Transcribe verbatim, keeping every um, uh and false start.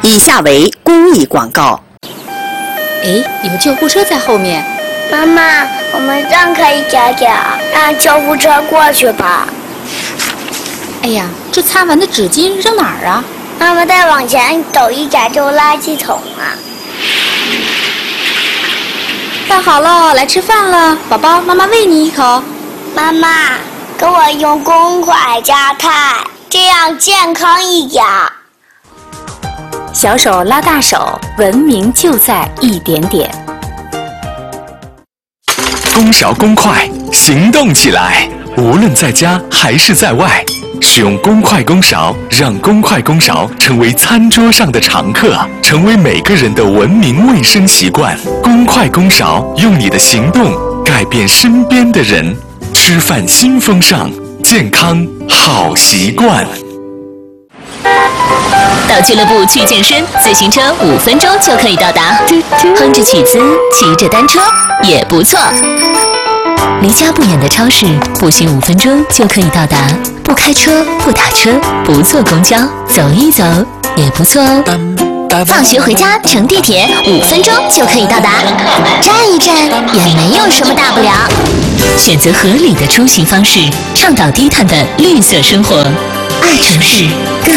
以下为公益广告。 哎，有救护车在后面。 妈妈，我们让开一点点，让救护车过去吧。 哎呀，这擦完的纸巾扔哪儿啊？ 妈妈再往前走一点就垃圾桶了。 饭好了，来吃饭了，宝宝，妈妈喂你一口。 妈妈，给我用公筷夹菜，这样健康一点。 小手拉大手，文明就在一点点。 公勺公筷，行动起来！无论在家还是在外，使用公筷公勺，让公筷公勺成为餐桌上的常客，成为每个人的文明卫生习惯。公筷公勺，用你的行动改变身边的人。吃饭新风尚，健康好习惯。 到俱乐部去健身，自行车五分钟就可以到达。哼着曲子，骑着单车也不错。离家不远的超市，步行五分钟就可以到达。不开车，不打车，不坐公交，走一走也不错哦。 放学回家乘地铁，五分钟就可以到达。站一站也没有什么大不了。 选择合理的出行方式，倡导低碳的绿色生活。爱城市。